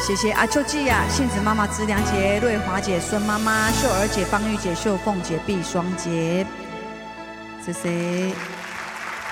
谢谢阿秋季呀、杏子妈妈、芝良姐、瑞华姐、孙妈妈、秀儿姐、方玉姐、秀凤姐、碧双姐，谢谢。